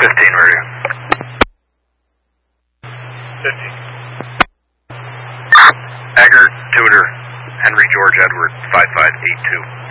15 radio. 50. Eggert, Tudor, Henry George Edward, 5582.